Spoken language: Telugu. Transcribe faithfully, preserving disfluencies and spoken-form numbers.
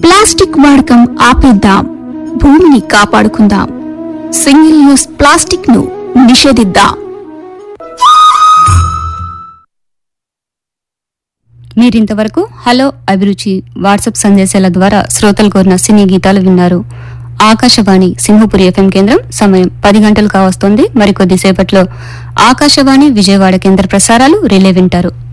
ప్లాస్టిక్ వాడకం ఆపేద్దాం, భూమిని కాపాడుకుందాం, సింగిల్ యూస్ ప్లాస్టిక్ ను నిషేధిద్దాం. మీరింతవరకు హలో అభిరుచి వాట్సాప్ సందేశాల ద్వారా శ్రోతలు కోరిన సినీ గీతాలు విన్నారు. ఆకాశవాణి సింహపురి ఎఫ్ఎం కేంద్రం సమయం పది గంటలు కావస్తోంది. మరికొద్దిసేపట్లో ఆకాశవాణి విజయవాడ కేంద్ర ప్రసారాలు రిలే వింటారు.